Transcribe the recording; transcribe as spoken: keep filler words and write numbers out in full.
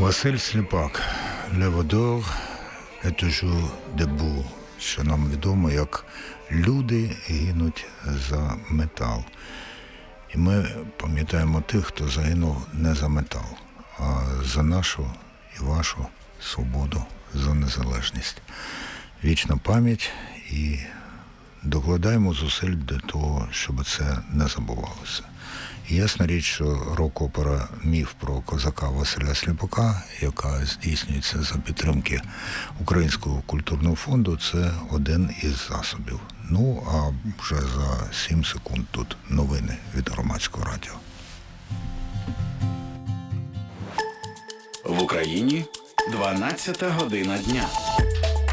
Василь Сліпак, «Le Vaudor est toujours debout», що нам відомо як «Люди гинуть за метал». І ми пам'ятаємо тих, хто загинув не за метал, а за нашу і вашу свободу, за незалежність. Вічна пам'ять і докладаємо зусиль для того, щоб це не забувалося. І ясна річ, що рок-опера «Міф про козака Василя Сліпака», яка здійснюється за підтримки Українського культурного фонду, це один із засобів. Ну, а вже за сім секунд тут новини від Громадського радіо. В Україні дванадцята година дня.